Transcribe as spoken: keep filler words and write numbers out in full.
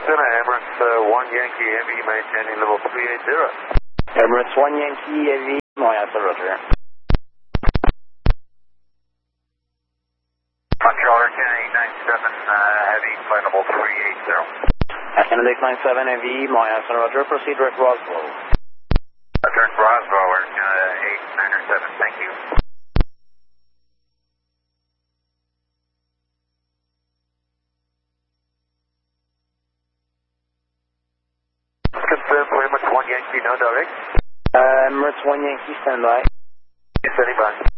Center, Emirates uh, one Yankee Heavy, maintaining level three eight zero. Emirates one Yankee Heavy, Montreal, Roger. Montreal, ten eight nine seven, uh, Heavy, flight level three eight zero. Canada eight nine seven Heavy, Montreal, Roger, proceed direct Roswell. Direct Roswell, we're Canada eight nine seven, thank you. Confirm for Emirates one Yankee, no direct. Uh, Emirates one Yankee, stand by. Standing by.